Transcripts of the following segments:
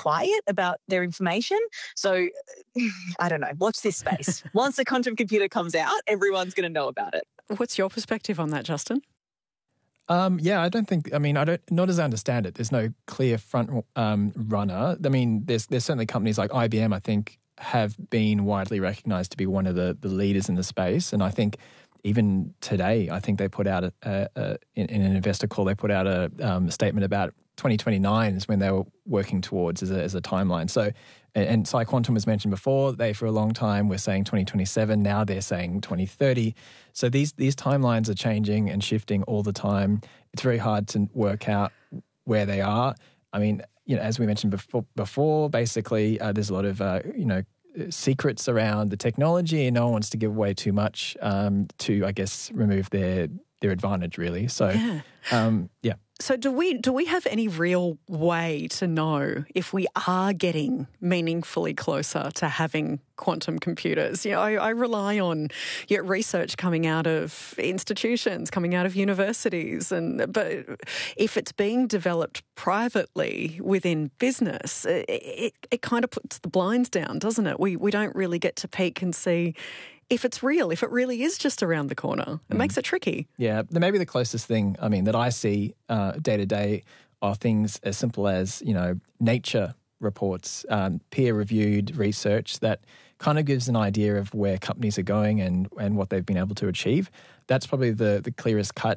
quiet about their information. So I don't know. Watch this space. Once the quantum computer comes out, everyone's going to know about it. What's your perspective on that, Justin? I don't think, not as I understand it, there's no clear front runner. I mean, there's certainly companies like IBM, I think, have been widely recognized to be one of the leaders in the space. And I think even today, I think they put out in an investor call, they put out a statement about 2029 is when they were working towards as a timeline. So, and PsiQuantum was mentioned before. They, for a long time, were saying 2027. Now they're saying 2030. So these timelines are changing and shifting all the time. It's very hard to work out where they are. I mean, as we mentioned before, basically, there's a lot of secrets around the technology, and no one wants to give away too much to, I guess, remove their advantage, really. So, yeah. So do we have any real way to know if we are getting meaningfully closer to having quantum computers? I rely on research coming out of institutions, coming out of universities, but if it's being developed privately within business, it kind of puts the blinds down, doesn't it? We don't really get to peek and see if it's real, if it really is just around the corner. It makes it tricky. Yeah, maybe the closest thing, that I see day to day are things as simple as, Nature reports, peer-reviewed research that kind of gives an idea of where companies are going and what they've been able to achieve. That's probably the clearest cut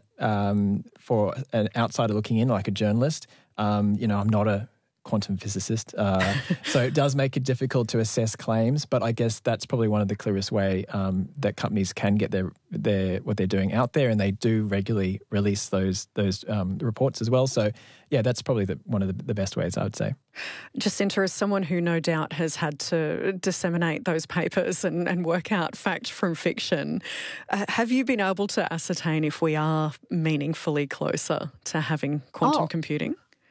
for an outsider looking in, like a journalist. I'm not a quantum physicist, so it does make it difficult to assess claims. But I guess that's probably one of the clearest way that companies can get their what they're doing out there, and they do regularly release those reports as well. So yeah, that's probably one of the best ways, I would say. Jacinta, as someone who no doubt has had to disseminate those papers and work out fact from fiction, have you been able to ascertain if we are meaningfully closer to having quantum computing?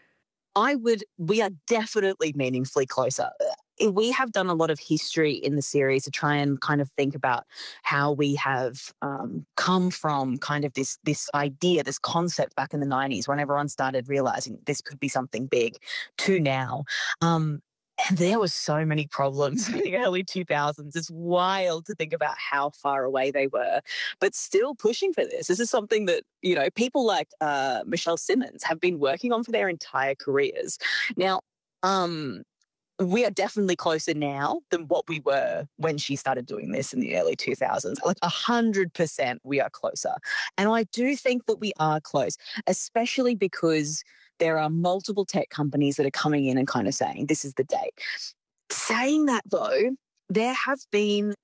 We are definitely meaningfully closer. We have done a lot of history in the series to try and kind of think about how we have come from kind of this idea, this concept back in the 90s when everyone started realizing this could be something big to now. And there were so many problems in the early 2000s. It's wild to think about how far away they were, but still pushing for this. This is something that, people like Michelle Simmons have been working on for their entire careers. Now, we are definitely closer now than what we were when she started doing this in the early 2000s. Like 100% we are closer. And I do think that we are close, especially because there are multiple tech companies that are coming in and kind of saying, this is the date. Saying that, though, there have been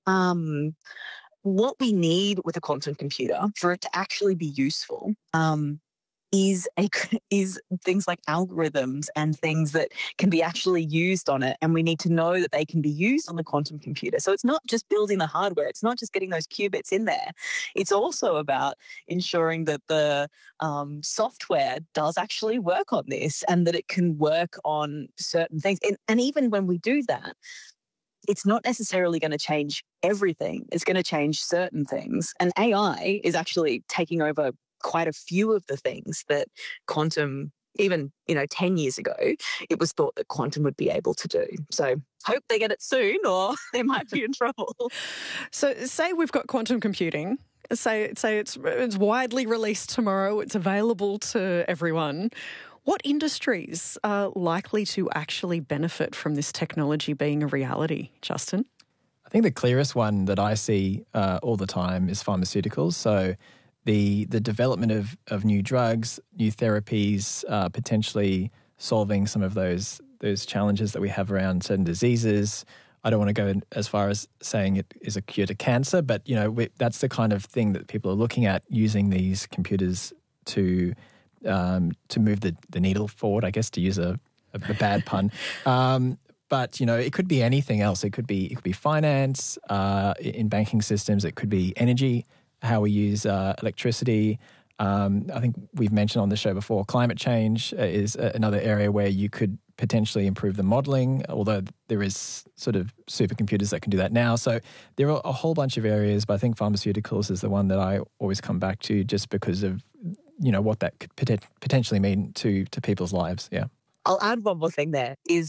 what we need with a quantum computer for it to actually be useful is things like algorithms and things that can be actually used on it. And we need to know that they can be used on the quantum computer. So it's not just building the hardware. It's not just getting those qubits in there. It's also about ensuring that the software does actually work on this and that it can work on certain things. And even when we do that, it's not necessarily going to change everything. It's going to change certain things. And AI is actually taking over quite a few of the things that quantum, even 10 years ago, it was thought that quantum would be able to do. So hope they get it soon or they might be in trouble. So say we've got quantum computing. Say it's widely released tomorrow. It's available to everyone. What industries are likely to actually benefit from this technology being a reality, Justin? I think the clearest one that I see all the time is pharmaceuticals. So the development of new drugs, new therapies, potentially solving some of those challenges that we have around certain diseases. I don't want to go as far as saying it is a cure to cancer, but that's the kind of thing that people are looking at, using these computers to move the needle forward, I guess, to use a bad pun. But it could be anything else. It could be finance, in banking systems. It could be energy, how we use electricity. I think we've mentioned on the show before, climate change is another area where you could potentially improve the modelling, although there is sort of supercomputers that can do that now. So there are a whole bunch of areas, but I think pharmaceuticals is the one that I always come back to, just because of what that could potentially mean to people's lives. Yeah. I'll add one more thing there is